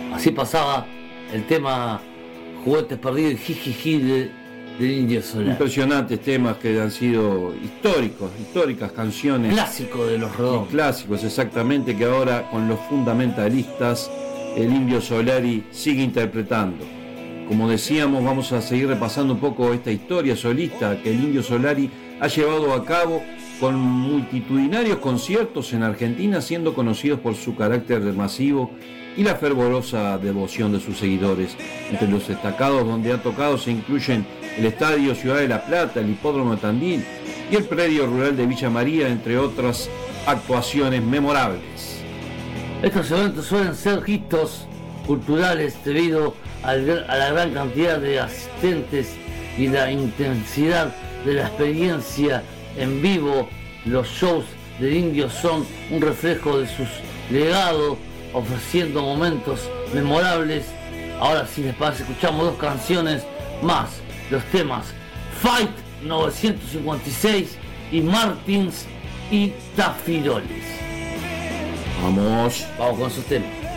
Así pasaba el tema Juguetes Perdidos y Jijiji del Indio Solari. Impresionantes temas que han sido históricas canciones. Clásico de los Redondos. Clásicos, exactamente, que ahora con los fundamentalistas el Indio Solari sigue interpretando. Como decíamos, vamos a seguir repasando un poco esta historia solista que el Indio Solari ha llevado a cabo con multitudinarios conciertos en Argentina, siendo conocidos por su carácter masivo y la fervorosa devoción de sus seguidores. Entre los destacados donde ha tocado se incluyen el Estadio Ciudad de la Plata, el Hipódromo de Tandil y el Predio Rural de Villa María, entre otras actuaciones memorables. Estos eventos suelen ser hitos culturales debido a la gran cantidad de asistentes y la intensidad de la experiencia en vivo. Los shows del Indio son un reflejo de sus legados, ofreciendo momentos memorables. Ahora, si les parece, escuchamos dos canciones más, los temas Fight 956 y Martins y Tafiroles. Vamos Vamos con esos temas.